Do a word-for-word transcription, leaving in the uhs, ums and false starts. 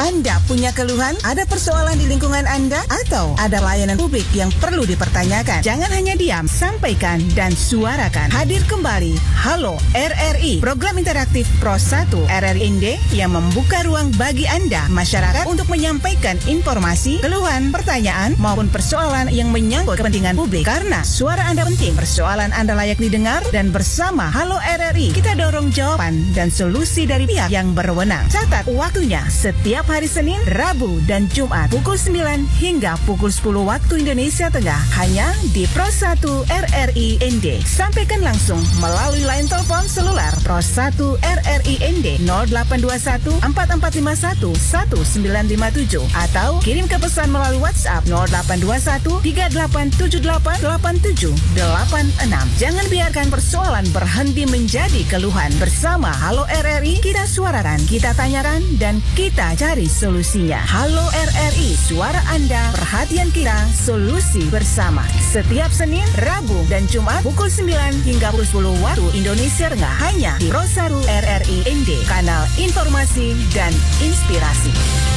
Anda punya keluhan? Ada persoalan di lingkungan Anda? Atau ada layanan publik yang perlu dipertanyakan? Jangan hanya diam, sampaikan dan suarakan. Hadir kembali Halo R R I, program interaktif Pro satu R R I Inde yang membuka ruang bagi Anda, masyarakat, untuk menyampaikan informasi, keluhan, pertanyaan, maupun persoalan yang menyangkut kepentingan publik. Karena suara Anda penting, persoalan Anda layak didengar, dan bersama Halo R R I, kita dorong jawaban dan solusi dari pihak yang berwenang. Catat waktunya setiap hari Senin, Rabu, dan Jumat pukul sembilan hingga pukul sepuluh waktu Indonesia Tengah, hanya di Pro satu R R I Inde. Sampaikan langsung melalui line telepon seluler Pro satu R R I Inde nol delapan dua satu empat empat lima satu satu sembilan lima tujuh atau kirim ke pesan melalui WhatsApp nol delapan dua satu tiga delapan tujuh delapan delapan tujuh delapan enam. Jangan biarkan persoalan berhenti menjadi keluhan. Bersama Halo R R I, kita suarakan, kita tanyakan, dan kita cari solusinya. Halo R R I, suara Anda, perhatian kita, solusi bersama. Setiap Senin, Rabu, dan Jumat pukul sembilan hingga pukul sepuluh waktu Indonesia Tengah, hanya di Pro satu R R I Inde, kanal informasi dan inspirasi.